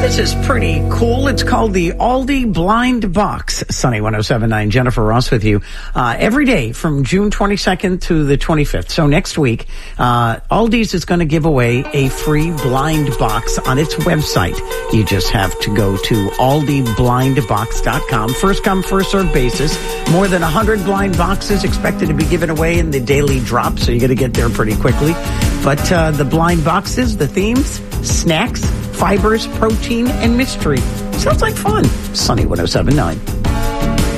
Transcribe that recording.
This is pretty cool. It's called the Aldi Blind Box. Sunny 107.9, Jennifer Ross with you every day from June 22nd to the 25th. So next week, Aldi's is going to give away a free blind box on its website. You just have to go to aldiblindbox.com. First come, first served basis. More than 100 blind boxes expected to be given away in the daily drop, so you got to get there pretty quickly. But the blind boxes, the themes, snacks, fibers, protein, and mystery. Sounds like fun. Sunny 107.9.